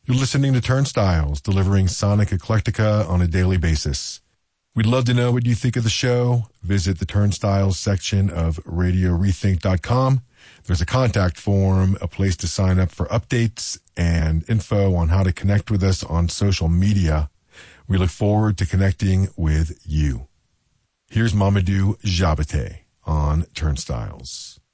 You're listening to Turnstiles, delivering sonic eclectica on a daily basis. We'd love to know what you think of the show. Visit the Turnstiles section of RadioRethink.com. There's a contact form, a place to sign up for updates, and info on how to connect with us on social media. We look forward to connecting with you. Here's Mamadou Diabaté on Turnstiles.